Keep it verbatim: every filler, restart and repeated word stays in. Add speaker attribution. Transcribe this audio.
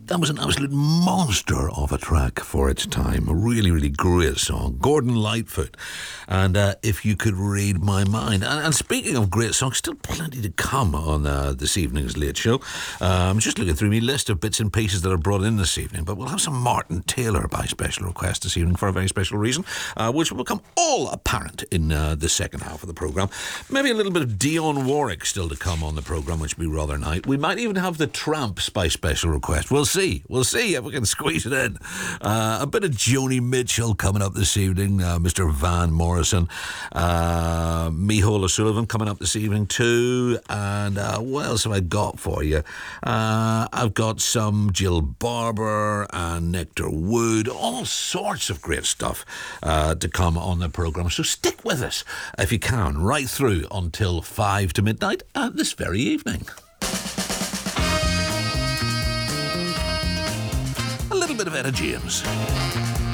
Speaker 1: That was an absolute monster of a track for its time. A really, really great song. Gordon Lightfoot. And uh, If You Could Read My Mind. And, and speaking of great songs, still plenty to come on uh, this evening's Late Show. Uh, I'm just looking through my list of bits and pieces that are brought in this evening. But we'll have some Martin Taylor by special request this evening for a very special reason, uh, which will become all apparent in uh, the second half of the programme. Maybe a little bit of Dionne Warwick still to come on the programme, which will be rather nice. We might even have the Tramps by special request. We'll see. We'll see if we can squeeze it in. Uh, a bit of Joni Mitchell coming up this evening. Uh, Mister Van Morrison. Uh, Micheál O'Sullivan coming up this evening too. And uh, what else have I got for you? Uh, I've got some Jill Barber and Nectar Wood. All sorts of great stuff uh, to come on the programme. So stick with us if you can, right through until five to midnight uh, this very evening. A little bit of Etta James.